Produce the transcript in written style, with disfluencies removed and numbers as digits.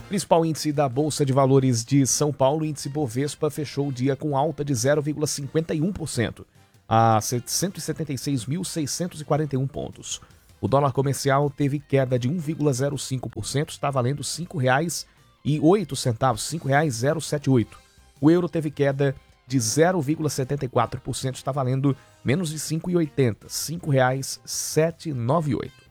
Principal índice da Bolsa de Valores de São Paulo, o índice Bovespa, fechou o dia com alta de 0,51%, a 176.641 pontos. O dólar comercial teve queda de 1,05%, está valendo R$ 5,08, R$ 5,078. O euro teve queda de 0,74%, está valendo menos de R$ 5,80, R$ 5,798.